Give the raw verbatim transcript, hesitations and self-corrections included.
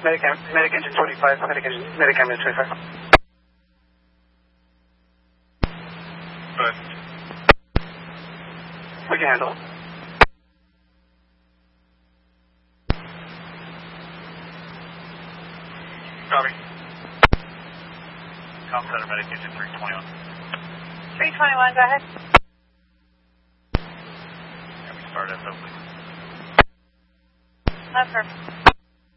Medic, medic engine twenty-five, medic engine, medic engine twenty-five. Good. We can handle it. Copy. Com Center, medic engine three twenty-one. three twenty-one, go ahead. Can we start at open? That's perfect.